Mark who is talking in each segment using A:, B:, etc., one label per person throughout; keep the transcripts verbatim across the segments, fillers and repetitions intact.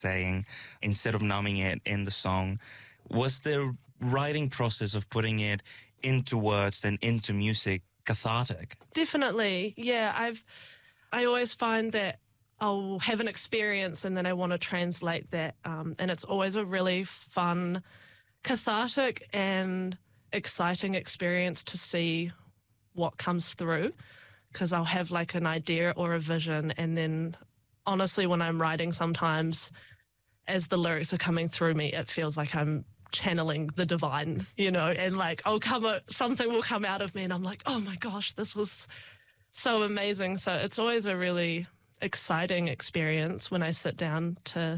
A: saying, instead of numbing it in the song. Was the writing process of putting it into words then into music cathartic?
B: Definitely, yeah. I've I always find that I'll have an experience and then I want to translate that, um, and it's always a really fun, cathartic and exciting experience to see what comes through, because I'll have like an idea or a vision, and then honestly when I'm writing sometimes as the lyrics are coming through me, it feels like I'm channeling the divine, you know, and like I'll come a, something will come out of me and I'm like, oh my gosh, this was so amazing. So it's always a really exciting experience when I sit down to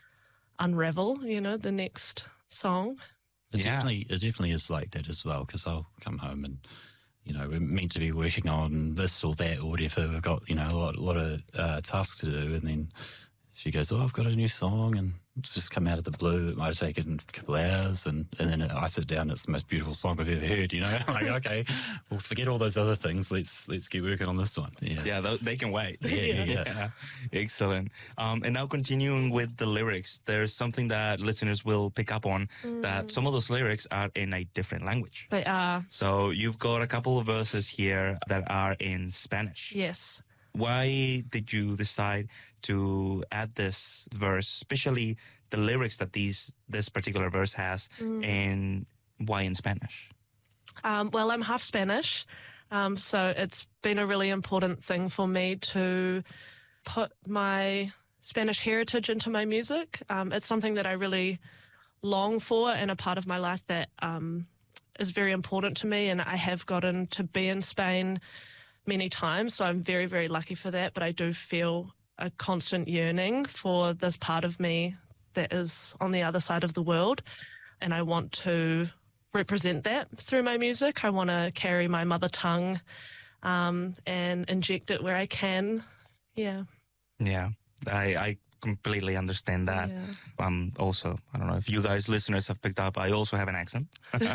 B: unravel, you know, the next song.
C: It
A: Yeah.
C: definitely, it definitely is like that as well, because I'll come home and, you know, we're meant to be working on this or that or whatever. We've got, you know, a lot, a lot of uh, tasks to do, and then she goes, oh, I've got a new song, and it's just come out of the blue. It might have taken a couple of hours, and, and then I sit down, it's the most beautiful song I've ever heard, you know? I'm like, okay, well, forget all those other things. Let's let's get working on this one. Yeah,
A: Yeah, th- they can wait.
C: yeah, yeah. yeah.
A: Yeah, excellent. Um, and now continuing with the lyrics, there's something that listeners will pick up on, that some of those lyrics are in a different language.
B: They are,
A: So you've got a couple of verses here that are in Spanish.
B: yes.
A: Why did you decide to add this verse, especially the lyrics that these this particular verse has, and why in Spanish?
B: Um, well, I'm half Spanish, um, so it's been a really important thing for me to put my Spanish heritage into my music. Um, it's something that I really long for and a part of my life that um, is very important to me, and I have gotten to be in Spain many times, so I'm very, very lucky for that, but I do feel a constant yearning for this part of me that is on the other side of the world, and I want to represent that through my music. I want to carry my mother tongue um, and inject it where I can. Yeah.
A: Yeah, I, I completely understand that.
B: Yeah.
A: Um, also, I don't know if you guys listeners have picked up, I also have an accent.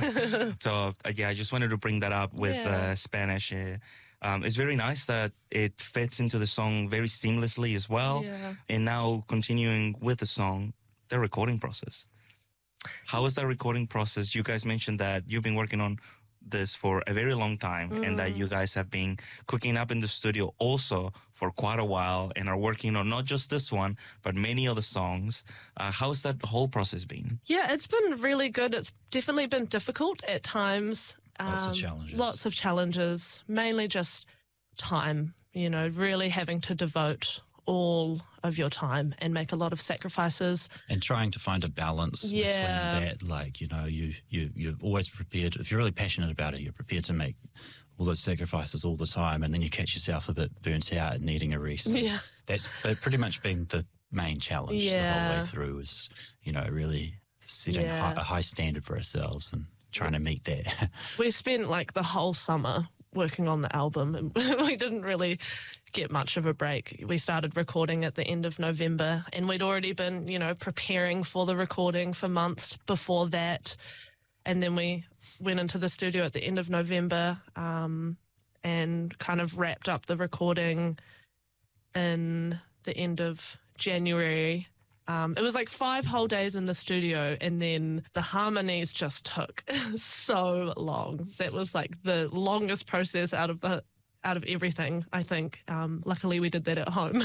A: So uh, yeah, I just wanted to bring that up with
B: Yeah.
A: uh, Spanish. Uh, um, it's very nice that it fits into the song very seamlessly as well.
B: Yeah.
A: And now continuing with the song, the recording process. How is that recording process? You guys mentioned that you've been working on this for a very long time, and that you guys have been cooking up in the studio also for quite a while and are working on not just this one, but many other songs. Uh, how's that whole process been?
B: Yeah, it's been really good. It's definitely been difficult at times.
C: Lots of
B: Um,
C: challenges.
B: Lots of challenges, mainly just time, you know, really having to devote all of your time and make a lot of sacrifices.
C: And trying to find a balance
B: Yeah.
C: between that, like, you know, you, you, you're always prepared, if you're really passionate about it, you're prepared to make all those sacrifices all the time, and then you catch yourself a bit burnt out and needing a rest.
B: Yeah.
C: That's pretty much been the main challenge the whole
B: Yeah.
C: way through, is, you know, really setting
B: Yeah.
C: a, high, a high standard for ourselves and trying to meet that.
B: We spent like the whole summer working on the album, and we didn't really get much of a break. We started recording at the end of November, and we'd already been, you know, preparing for the recording for months before that. And then we went into the studio at the end of November um, and kind of wrapped up the recording in the end of January. Um, it was like five whole days in the studio, and then the harmonies just took so long. That was like the longest process out of the out of everything, I think. Um, luckily, we did that at home.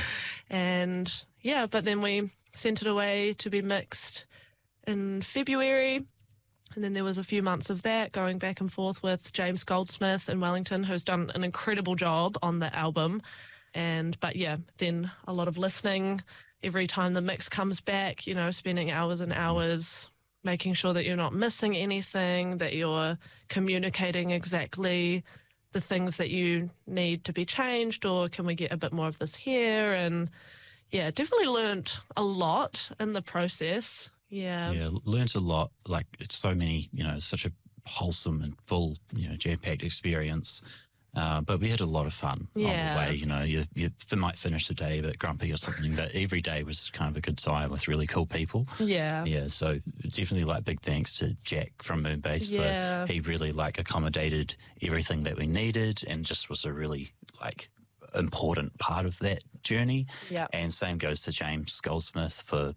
B: And yeah, but then we sent it away to be mixed in February. And then there was a few months of that, going back and forth with James Goldsmith in Wellington, who's done an incredible job on the album. And but yeah, then a lot of listening every time the mix comes back, you know, spending hours and hours making sure that you're not missing anything, that you're communicating exactly the things that you need to be changed, or can we get a bit more of this here? And yeah, definitely learnt a lot in the process. Yeah.
C: Yeah, learnt a lot. Like, it's so many, you know, it's such a wholesome and full, you know, jam-packed experience. Uh, but we had a lot of fun on
B: Yeah.
C: the way. You know, you, you might finish the day a bit grumpy or something, but every day was kind of a good time with really cool people.
B: Yeah.
C: Yeah, so definitely like big thanks to Jack from Moonbase
B: Yeah.
C: for he really like accommodated everything that we needed, and just was a really like important part of that journey.
B: Yeah.
C: And same goes to James Goldsmith for